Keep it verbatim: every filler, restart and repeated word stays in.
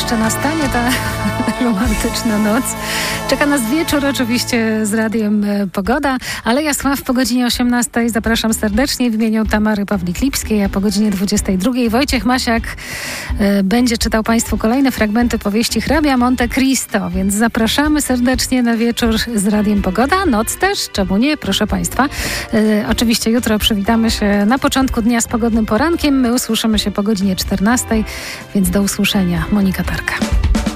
jeszcze nastanie ta romantyczna noc. Czeka nas wieczór oczywiście z Radiem Pogoda, ale ja Jasław po godzinie osiemnastej zapraszam serdecznie w imieniu Tamary Pawlik-Lipskiej, a po godzinie dwudziestej drugiej Wojciech Masiak y, będzie czytał Państwu kolejne fragmenty powieści Hrabia Monte Cristo, więc zapraszamy serdecznie na wieczór z Radiem Pogoda. Noc też, czemu nie, proszę Państwa. Y, oczywiście jutro przywitamy się na początku dnia z pogodnym porankiem. My usłyszymy się po godzinie czternastej, więc do usłyszenia. Monika Tarka.